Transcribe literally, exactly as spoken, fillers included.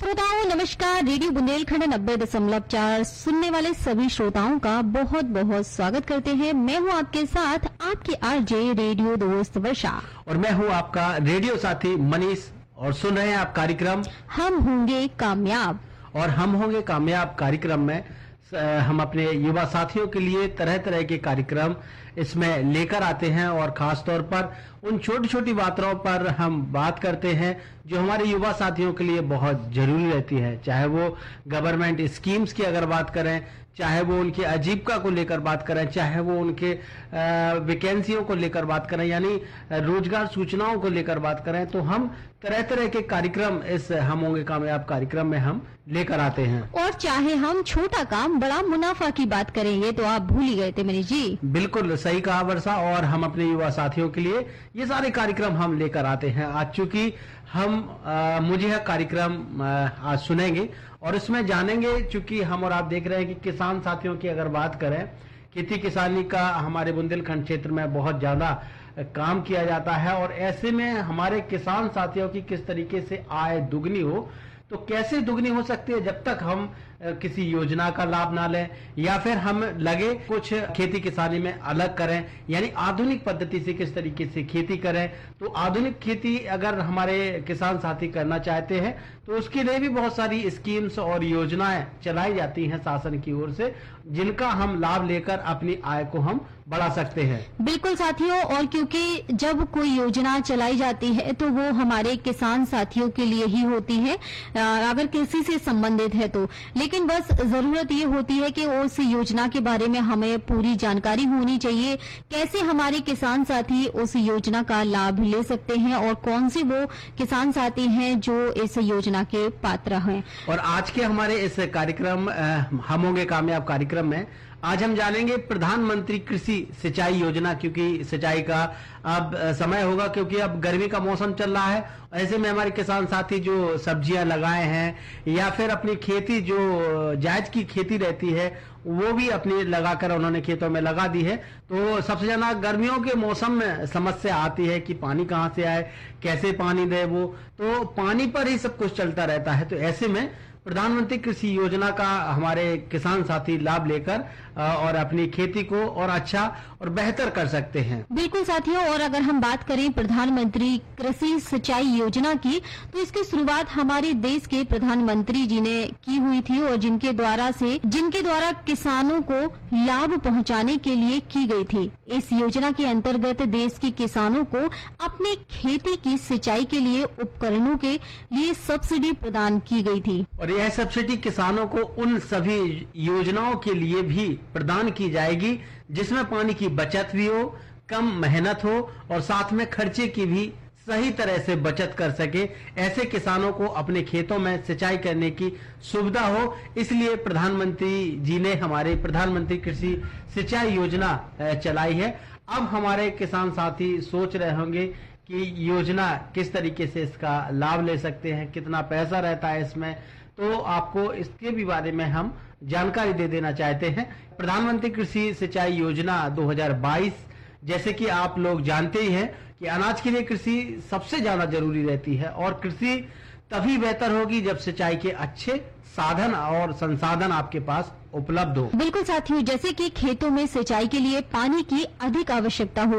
श्रोताओं नमस्कार। रेडियो बुंदेलखंड नब्बे दशमलव चार सुनने वाले सभी श्रोताओं का बहुत बहुत स्वागत करते हैं। मैं हूं आपके साथ आपकी आरजे रेडियो दोस्त वर्षा और मैं हूं आपका रेडियो साथी मनीष और सुन रहे हैं आप कार्यक्रम हम होंगे कामयाब। और हम होंगे कामयाब कार्यक्रम में हम अपने युवा साथियों के लिए तरह तरह के कार्यक्रम इसमें लेकर आते हैं और खास तौर पर उन छोटी छोटी बातों पर हम बात करते हैं जो हमारे युवा साथियों के लिए बहुत जरूरी रहती है। चाहे वो गवर्नमेंट स्कीम्स की अगर बात करें, चाहे वो उनकी आजीविका को लेकर बात करें, चाहे वो उनके वैकेंसियों को लेकर बात करें, यानी रोजगार सूचनाओं को लेकर बात करें, तो हम तरह तरह के कार्यक्रम इस हम होंगे कामयाब कार्यक्रम में हम लेकर आते हैं। और चाहे हम छोटा काम बड़ा मुनाफा की बात करें, ये तो आप भूल ही गए थे मनीष जी। बिल्कुल सही कहा वर्षा। और हम अपने युवा साथियों के लिए ये सारे कार्यक्रम हम लेकर आते हैं। आज चूंकि हम आ, मुझे यह कार्यक्रम आ, आज सुनेंगे और इसमें जानेंगे, चूंकि हम और आप देख रहे हैं कि किसान साथियों की अगर बात करें, खेती किसानी का हमारे बुंदेलखंड क्षेत्र में बहुत ज्यादा काम किया जाता है और ऐसे में हमारे किसान साथियों की किस तरीके से आय दुगनी हो, तो कैसे दुगनी हो सकती है जब तक हम किसी योजना का लाभ ना लें या फिर हम लगे कुछ खेती किसानी में अलग करें, यानी आधुनिक पद्धति से किस तरीके से खेती करें। तो आधुनिक खेती अगर हमारे किसान साथी करना चाहते हैं तो उसके लिए भी बहुत सारी स्कीम्स और योजनाएं चलाई जाती हैं शासन की ओर से, जिनका हम लाभ लेकर अपनी आय को हम बढ़ा सकते हैं। बिल्कुल साथियों, और क्योंकि जब कोई योजना चलाई जाती है तो वो हमारे किसान साथियों के लिए ही होती है, अगर कृषि से संबंधित है तो। लेकिन बस जरूरत ये होती है कि उस योजना के बारे में हमें पूरी जानकारी होनी चाहिए, कैसे हमारे किसान साथी उस योजना का लाभ ले सकते हैं और कौन से वो किसान साथी हैं जो इस योजना के पात्र हैं। और आज के हमारे इस कार्यक्रम हम होंगे कामयाब कार्यक्रम में आज हम जानेंगे प्रधानमंत्री कृषि सिंचाई योजना, क्योंकि सिंचाई का अब समय होगा, क्योंकि अब गर्मी का मौसम चल रहा है। ऐसे में हमारे किसान साथी जो सब्जियां लगाए हैं या फिर अपनी खेती जो जायद की खेती रहती है वो भी अपनी लगाकर उन्होंने खेतों में लगा दी है, तो सबसे ज्यादा गर्मियों के मौसम में समस्या आती है कि पानी कहाँ से आए, कैसे पानी दे, वो तो पानी पर ही सब कुछ चलता रहता है। तो ऐसे में प्रधानमंत्री कृषि योजना का हमारे किसान साथी लाभ लेकर और अपनी खेती को और अच्छा और बेहतर कर सकते हैं। बिल्कुल साथियों, और अगर हम बात करें प्रधानमंत्री कृषि सिंचाई योजना की, तो इसकी शुरुआत हमारे देश के प्रधानमंत्री जी ने की हुई थी और जिनके द्वारा से जिनके द्वारा किसानों को लाभ पहुंचाने के लिए की गई थी। इस योजना के अंतर्गत देश के किसानों को अपने खेती की सिंचाई के लिए उपकरणों के लिए सब्सिडी प्रदान की गई थी। और यह सब्सिडी किसानों को उन सभी योजनाओं के लिए भी प्रदान की जाएगी जिसमें पानी की बचत भी हो, कम मेहनत हो और साथ में खर्चे की भी सही तरह से बचत कर सके। ऐसे किसानों को अपने खेतों में सिंचाई करने की सुविधा हो, इसलिए प्रधानमंत्री जी ने हमारे प्रधानमंत्री कृषि सिंचाई योजना चलाई है। अब हमारे किसान साथी सोच रहे होंगे कि योजना किस तरीके से इसका लाभ ले सकते हैं, कितना पैसा रहता है इसमें, तो आपको इसके भी बारे में हम जानकारी दे देना चाहते हैं। प्रधानमंत्री कृषि सिंचाई योजना दो हज़ार बाईस, जैसे कि आप लोग जानते ही हैं कि अनाज के लिए कृषि सबसे ज्यादा जरूरी रहती है और कृषि तभी बेहतर होगी जब सिंचाई के अच्छे साधन और संसाधन आपके पास उपलब्ध हो। बिल्कुल साथियों, जैसे कि खेतों में सिंचाई के लिए पानी की अधिक आवश्यकता हो